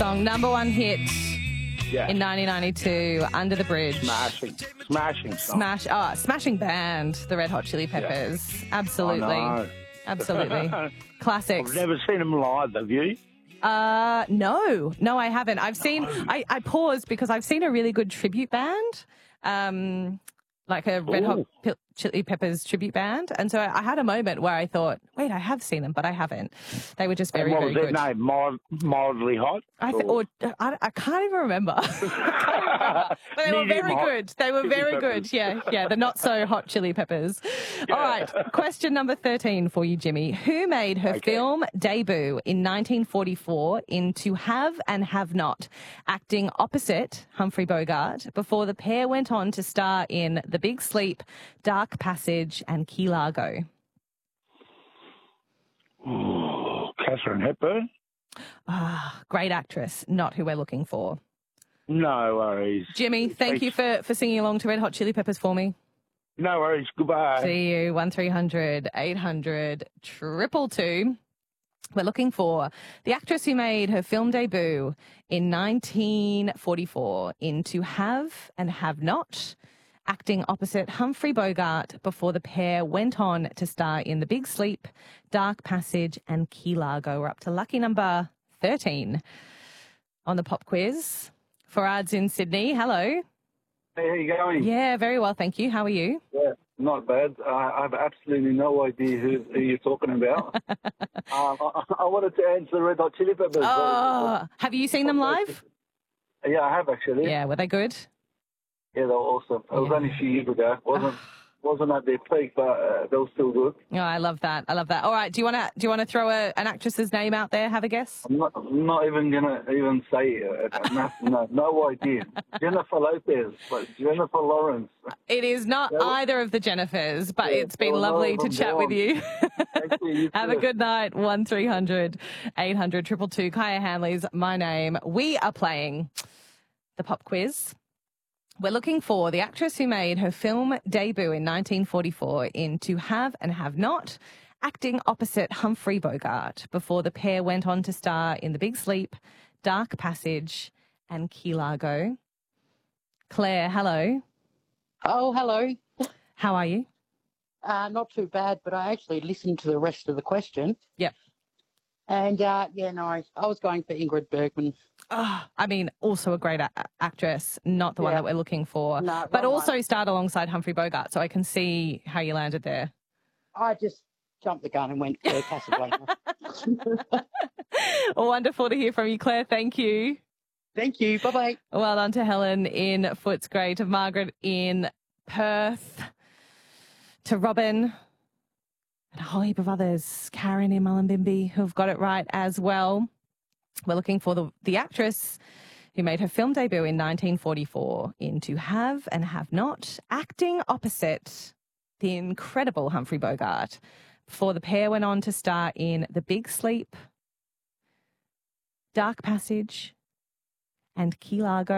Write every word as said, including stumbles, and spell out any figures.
song, number one hit Yeah. in nineteen ninety-two, Under the Bridge. Smashing. Smashing song. Smash, oh, smashing band, the Red Hot Chili Peppers. Absolutely. I know. Absolutely. Classics. I've never seen them live, have you? Uh, no, no, I haven't. I've seen, I, I paused because I've seen a really good tribute band, um, like a Red Hot Ooh. P- Chili Peppers tribute band. And so I, I had a moment where I thought, wait, I have seen them, but I haven't. They were just very, And what very was good. their name? Mild, mildly hot? I, th- or, I, I can't even remember. I can't remember. But they were Medium very hot good. They were chili very peppers. good. Yeah, yeah, the not so hot chili peppers. All right, question number thirteen for you, Jimmy. Who made her Okay. film debut in nineteen forty-four in To Have and Have Not, acting opposite Humphrey Bogart before the pair went on to star in The Big Sleep, Dark Passage and Key Largo? Ooh, Catherine Hepburn? Ah, great actress, not who we're looking for. No worries. Jimmy, thank you for, for singing along to Red Hot Chili Peppers for me. No worries. Goodbye. See you, one three hundred eight hundred triple two. We're looking for the actress who made her film debut in nineteen forty-four in To Have and Have Not, acting opposite Humphrey Bogart before the pair went on to star in The Big Sleep, Dark Passage and Key Largo. We're up to lucky number thirteen on the pop quiz. Farad's in Sydney. Hello. Hey, how you going? Yeah, very well, thank you. How are you? Yeah, not bad. Uh, I have absolutely no idea who, who you're talking about. um, I, I wanted to answer the Red Hot Chili Peppers. Oh, have you seen them live? Yeah, I have actually. Yeah, were they good? Yeah, they were awesome. It was Yeah. only a few years ago. wasn't wasn't at their peak, but uh, they were still good. Oh, I love that. I love that. All right, do you want to do you want to throw a, an actress's name out there? Have a guess. I'm not, I'm not even gonna even say it. no, no, no idea. Jennifer Lopez, but Jennifer Lawrence. It is not Yeah. either of the Jennifers, but Yeah, it's been well, no, lovely to I'm chat with gone. you. Thank you, you Have too. a good night. One three hundred eight hundred triple two. Kaya Hanley's my name. We are playing the pop quiz. We're looking for the actress who made her film debut in nineteen forty-four in To Have and Have Not, acting opposite Humphrey Bogart before the pair went on to star in The Big Sleep, Dark Passage and Key Largo. Claire, hello. Oh, hello. How are you? Uh, not too bad, but I actually listened to the rest of the question. Yep. And, uh, yeah, no, I, I was going for Ingrid Bergman. Oh, I mean, also a great a- actress, not the one Yeah. that we're looking for, No, but wrong also one. starred alongside Humphrey Bogart, so I can see how you landed there. I just jumped the gun and went for Casablanca. Wonderful to hear from you, Claire. Thank you. Thank you. Bye-bye. Well done to Helen in Footscray, to Margaret in Perth, to Robin, and a whole heap of others, Karen in Mullumbimby, who've got it right as well. We're looking for the, the actress who made her film debut in nineteen forty-four in To Have and Have Not, acting opposite the incredible Humphrey Bogart before the pair went on to star in The Big Sleep, Dark Passage and Key Largo.